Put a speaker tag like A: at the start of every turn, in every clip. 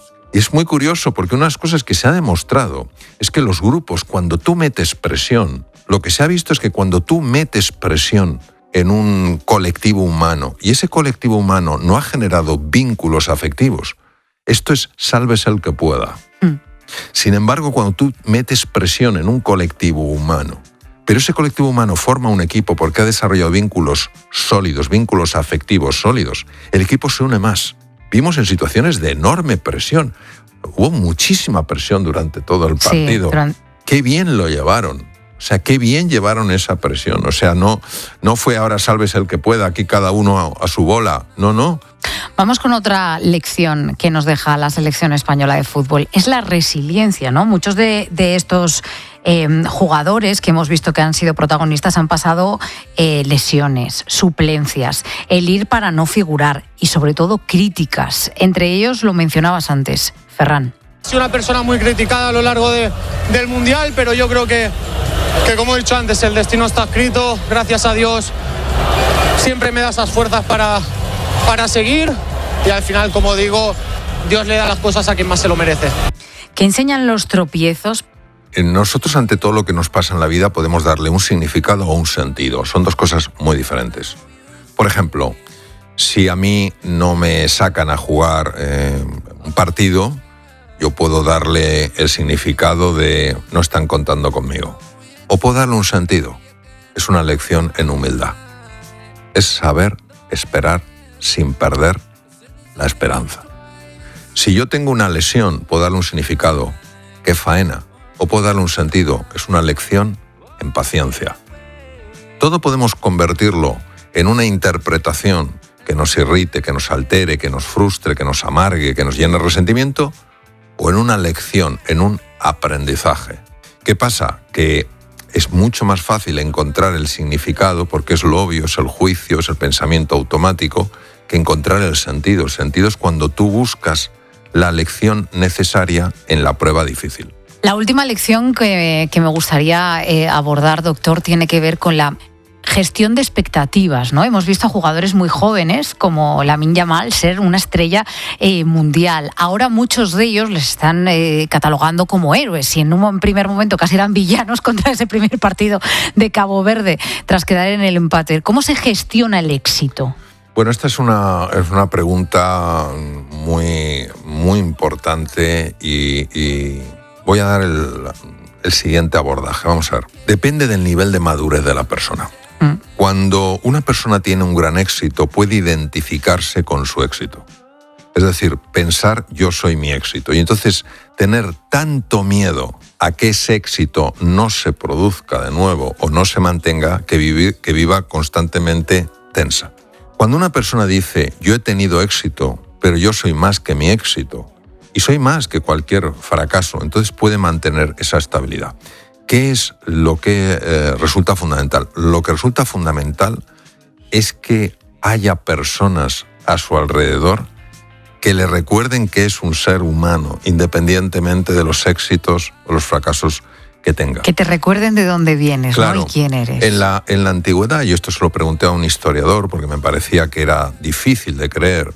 A: Y es muy curioso porque una de las cosas que se ha demostrado es que los grupos, cuando tú metes presión, lo que se ha visto es que cuando tú metes presión en un colectivo humano y ese colectivo humano no ha generado vínculos afectivos, esto es sálvese el que pueda. Sin embargo, cuando tú metes presión en un colectivo humano, pero ese colectivo humano forma un equipo porque ha desarrollado vínculos sólidos, vínculos afectivos sólidos, el equipo se une más. Vimos en situaciones de enorme presión. Hubo muchísima presión durante todo el partido. Sí, qué bien lo llevaron. O sea, qué bien llevaron esa presión. O sea, no fue ahora sálvese el que pueda, aquí cada uno a su bola. No.
B: Vamos con otra lección que nos deja la selección española de fútbol. Es la resiliencia, ¿no? Muchos de estos jugadores que hemos visto que han sido protagonistas han pasado lesiones, suplencias, el ir para no figurar y sobre todo críticas. Entre ellos lo mencionabas antes, Ferran.
C: Soy una persona muy criticada a lo largo del Mundial, pero yo creo que como he dicho antes, el destino está escrito. Gracias a Dios siempre me da esas fuerzas para seguir y al final, como digo, Dios le da las cosas a quien más se lo merece.
B: ¿Qué enseñan los tropiezos?
A: Nosotros ante todo lo que nos pasa en la vida podemos darle un significado o un sentido. Son dos cosas muy diferentes. Por ejemplo, si a mí no me sacan a jugar un partido, yo puedo darle el significado de no están contando conmigo. O puedo darle un sentido. Es una lección en humildad. Es saber esperar sin perder la esperanza. Si yo tengo una lesión, puedo darle un significado. ¡Qué faena! O puedo darle un sentido, es una lección en paciencia. Todo podemos convertirlo en una interpretación que nos irrite, que nos altere, que nos frustre, que nos amargue, que nos llene de resentimiento, o en una lección, en un aprendizaje. ¿Qué pasa? Que es mucho más fácil encontrar el significado, porque es lo obvio, es el juicio, es el pensamiento automático, que encontrar el sentido. El sentido es cuando tú buscas la lección necesaria en la prueba difícil.
B: La última lección que me gustaría abordar, doctor, tiene que ver con la gestión de expectativas, ¿no? Hemos visto a jugadores muy jóvenes como Lamine Yamal ser una estrella mundial. Ahora muchos de ellos les están catalogando como héroes y en un primer momento casi eran villanos contra ese primer partido de Cabo Verde tras quedar en el empate. ¿Cómo se gestiona el éxito?
A: Bueno, esta es una pregunta muy, muy importante y voy a dar el siguiente abordaje. Vamos a ver. Depende del nivel de madurez de la persona. Cuando una persona tiene un gran éxito, puede identificarse con su éxito. Es decir, pensar yo soy mi éxito. Y entonces tener tanto miedo a que ese éxito no se produzca de nuevo o no se mantenga, que viva constantemente tensa. Cuando una persona dice yo he tenido éxito, pero yo soy más que mi éxito, y soy más que cualquier fracaso, entonces puede mantener esa estabilidad. ¿Qué es lo que resulta fundamental? Lo que resulta fundamental es que haya personas a su alrededor que le recuerden que es un ser humano, independientemente de los éxitos o los fracasos que tenga.
B: Que te recuerden de dónde vienes,
A: claro,
B: ¿no? Y quién eres.
A: En la antigüedad, y esto se lo pregunté a un historiador porque me parecía que era difícil de creer,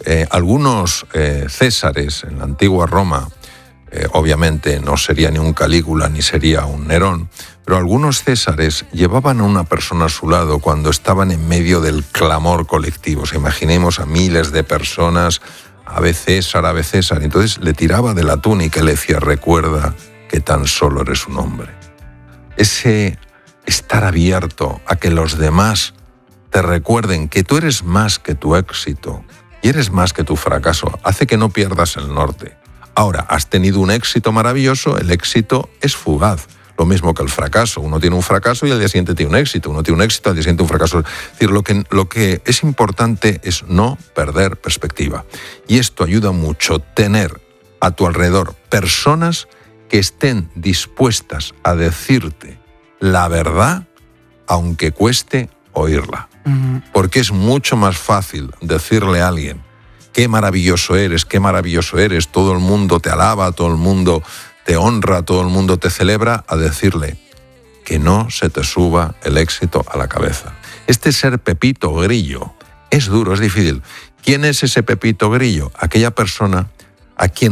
A: algunos césares en la antigua Roma, obviamente no sería ni un Calígula ni sería un Nerón, pero algunos césares llevaban a una persona a su lado cuando estaban en medio del clamor colectivo. O sea, imaginemos a miles de personas, Ave César, entonces le tiraba de la túnica y le decía, recuerda que tan solo eres un hombre. Ese estar abierto a que los demás te recuerden que tú eres más que tu éxito y eres más que tu fracaso, hace que no pierdas el norte. Ahora, has tenido un éxito maravilloso, el éxito es fugaz, lo mismo que el fracaso. Uno tiene un fracaso y al día siguiente tiene un éxito, uno tiene un éxito, al día siguiente un fracaso. Es decir, lo que es importante es no perder perspectiva. Y esto ayuda mucho, tener a tu alrededor personas que estén dispuestas a decirte la verdad, aunque cueste oírla. Porque es mucho más fácil decirle a alguien qué maravilloso eres, todo el mundo te alaba, todo el mundo te honra, todo el mundo te celebra, a decirle que no se te suba el éxito a la cabeza. Este ser Pepito Grillo es duro, es difícil. ¿Quién es ese Pepito Grillo? Aquella persona a quien